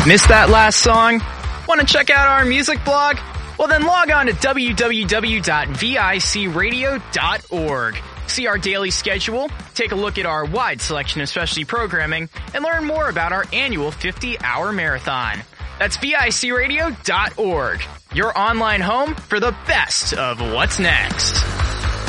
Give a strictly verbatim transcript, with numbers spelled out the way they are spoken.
Missed that last song? Want to check out our music blog? Well, then log on to w w w dot vic radio dot org. See our daily schedule, take a look at our wide selection of specialty programming, and learn more about our annual fifty-hour marathon. That's vic radio dot org, your online home for the best of what's next.